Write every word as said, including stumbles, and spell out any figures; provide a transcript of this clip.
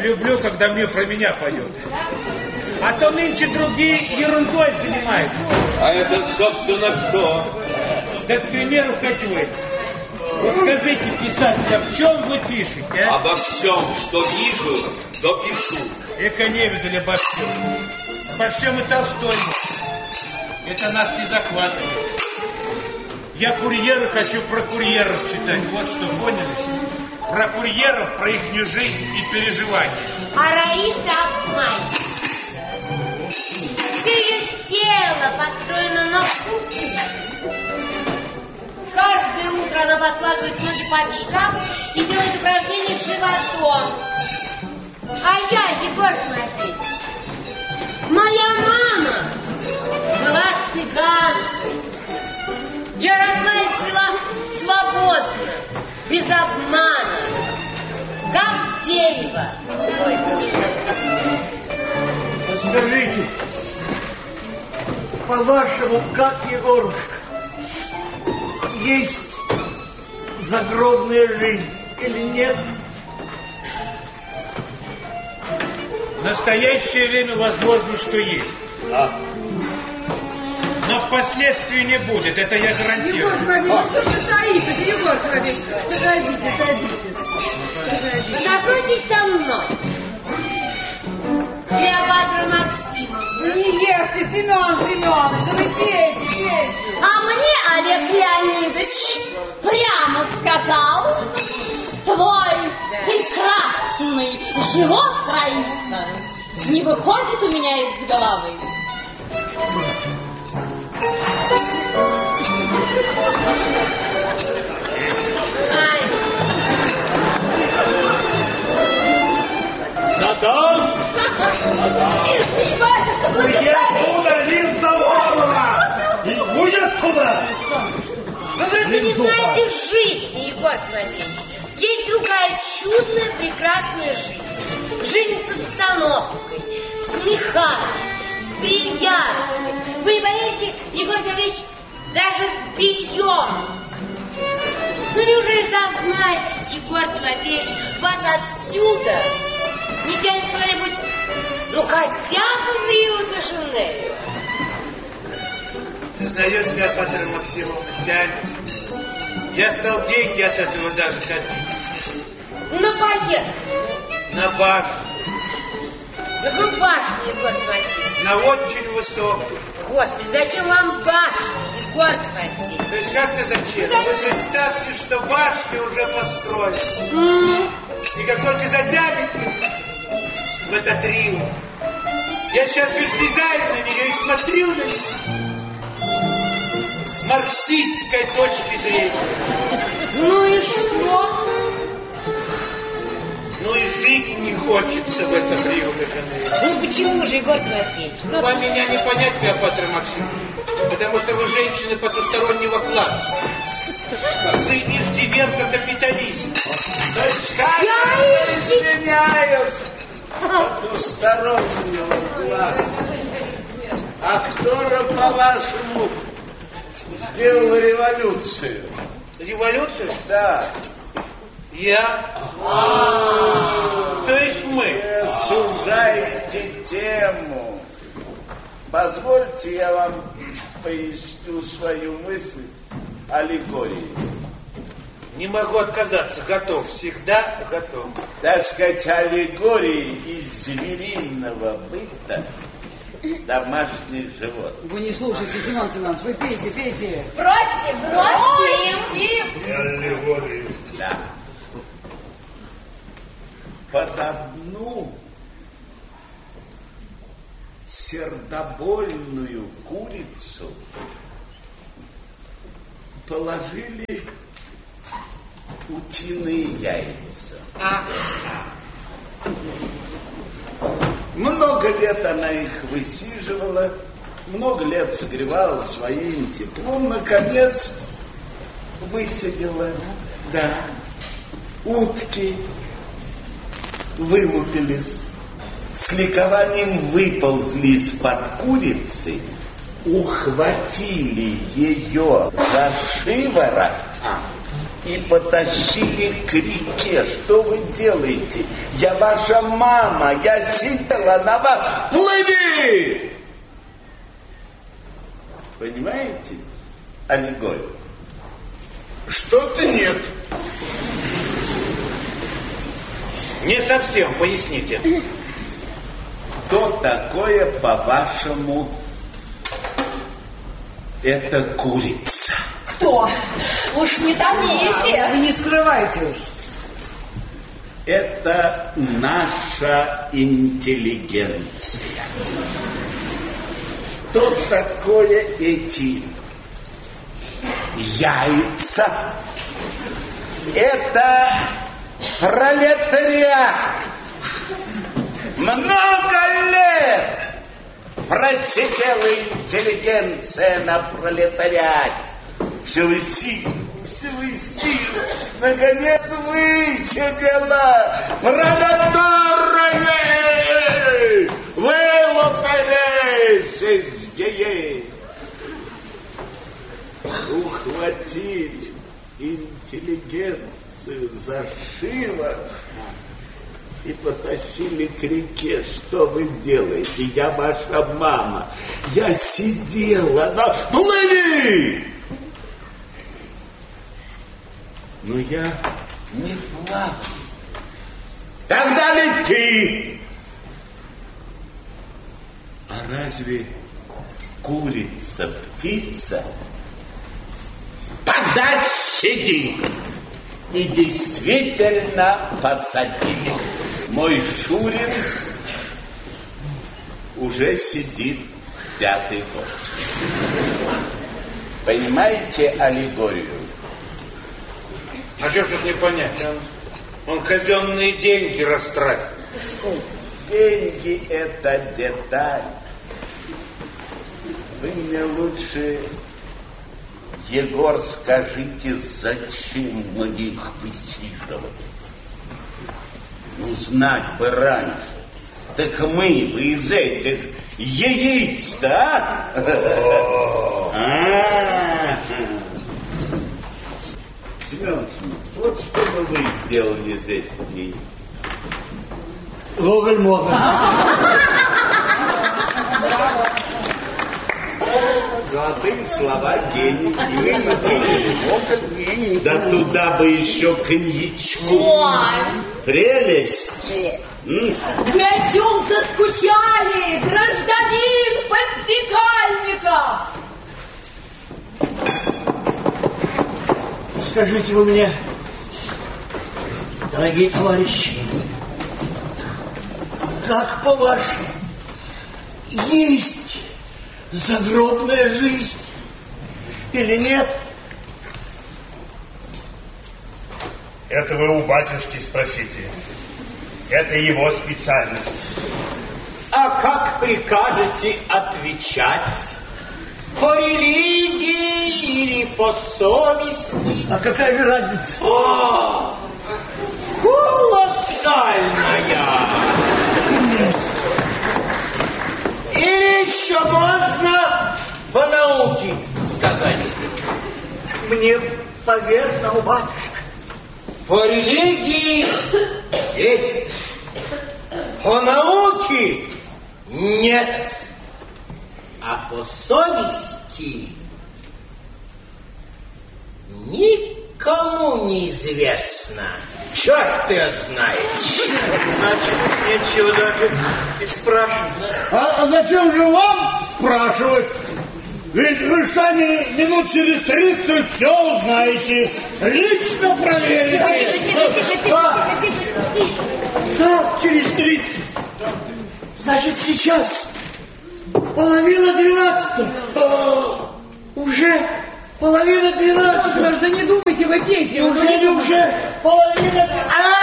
люблю, когда мне про меня поет. А то нынче другие ерундой занимаются. А это, собственно, кто? Да, к примеру, хоть вы. Вот скажите, писатель, о чем вы пишете, а? Обо всем, что вижу, то пишу. Эко не видали обо всем. Обо всем и Толстой. Это нас не захватывает. Я курьеры хочу про курьеров читать. Вот что, поняли? Про курьеров, про их жизнь и переживания. А Раиса обманщица. Ее тело построено на вкус. Каждое утро она подкладывает ноги под шкаф и делает упражнения с животом. А я, Егор Тимофеевич, моя мама была цыганкой. Я росла и цвела свободно, без обмана, как дерево. Скажите, по-вашему, как, Егорушка, есть загробная жизнь или нет? В настоящее время возможно, что есть. А? Но впоследствии не будет, это я гарантирую. Егор Тимофеевич, что же стоите? Егор Тимофеевич, заходите, садитесь. Заходите. Знакомьтесь со мной. Клеопатра Максимовна. Ну не ешьте, Семен Семенович, да вы пейте, пейте. А мне Олег Леонидович прямо сказал: твой прекрасный живот, Раиса, не выходит у меня из головы. Задам! Задам! Курьер удалил Завалова! И будет сюда! Вы просто не знаете жизни, Егор Тимофеевич. Есть другая чудная, прекрасная жизнь. Жизнь с обстановкой, с мехами, с приятными. Вы не поверите, Егор Тимофеевич, даже с бельем. Ну неужели сознаетесь, Егор Тимофеевич, вас отсюда не тянет куда-нибудь, ну хотя бы в Рио-де-Жанейро? Сознаюсь, Клеопатра Максимовна, тянет. Я стал деньги от этого даже копить. На поездку. На башню. На какую башню, Егор Тимофеевич? На очень высокую. Господи, зачем вам башня, Егор Тимофеевич? То есть как-то зачем? Вы представьте, что башня уже построена. Mm. И как только затянете в этот Рио, я сейчас же слезаю на нее и смотрю на нее с марксистской точки зрения. Ну и что? Ну и жить не хочется в этом Рио-де-Жанейро. Ну почему же, Егор Тимофеевич? Ну, вам меня не понять, Клеопатра Максимовна, потому что вы женщины потустороннего класса. Вы иждивенка капиталиста. Я извиняюсь. Потустороннего класса. А кто же, по-вашему, сделал революцию? Революцию? Да. Я? То есть мы? Вы сужаете тему. Позвольте, я вам поясню свою мысль аллегорией. Не могу отказаться. Готов. Всегда готов. Так сказать, аллегории из звериного быта домашних животных. Вы не слушайте, Семен Семенович, вы пейте, пейте. Бросьте, бросьте. И аллегории. Да. Под одну сердобольную курицу положили утиные яйца. А. Много лет она их высиживала, много лет согревала своим теплом, наконец высидела. Да, утки вылупились, с ликованием выползли из-под курицы, ухватили ее за шиворот и потащили к реке. Что вы делаете? Я ваша мама, я сидела на вас. Плыви! Понимаете аллегорию? Что-то нет. Не совсем, поясните. Что такое, по-вашему, это курица? Кто? Уж не томите. Вы не скрывайте уж. Это наша интеллигенция. Что такое эти яйца? Это пролетариат. Много лет просидела интеллигенция на пролетариате. Все висит, все висит. Наконец высидела. Пролетарии! Вылупились из яиц. Ухватили интеллигенцию за шиворот и потащили к реке. Что вы делаете? Я ваша мама. Я сидела на... Плыви! Но я не плаваю. Тогда лети! А разве курица птица? Тогда сиди! И действительно посадили. Мой Шурин уже сидит пятый год. Понимаете аллегорию? А что ж тут не понять? Он, он казенные деньги растратил. Деньги — это деталь. Вы мне лучше, Егор, скажите, зачем мне их высиживать? Ну, знать бы раньше. Так мы бы из этих яиц-то, а? Семенович, вот что бы вы сделали из этих яиц? Гоголь-моголь. Золотые слова гений. И вы гений. Да туда бы еще коньячку. Ой. Прелесть. М? Вы о чем заскучали, гражданин Подстекальников? Скажите вы мне, дорогие товарищи, как по-вашему, есть загробная жизнь или нет? Это вы у батюшки спросите. Это его специальность. А как прикажете отвечать? По религии или по совести? А какая же разница? О, колоссальная! Или еще можно по науке сказать? Мне поверно, у батюшка. По религии есть, по науке нет, а по совести никому не известно. Черт ты знаешь. Значит, нечего даже и спрашивать. А, а зачем же вам спрашивать? Ведь вы же сами минут через тридцать все узнаете. Лично проверите. Тихо, тихо, тихо. Да, через тридцать. Значит, сейчас половина двенадцатого. А, уже половина двенадцатого. Да не думайте, вы пейте. Неужели уже половина... А!